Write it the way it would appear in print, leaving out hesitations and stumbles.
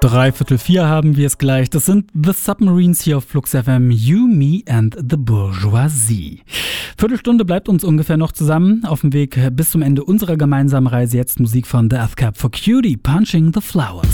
3:45 haben wir es gleich. Das sind The Submarines hier auf Flux FM. You, Me and the Bourgeoisie. Viertelstunde bleibt uns ungefähr noch zusammen. Auf dem Weg bis zum Ende unserer gemeinsamen Reise jetzt Musik von Death Cab for Cutie, Punching the Flowers.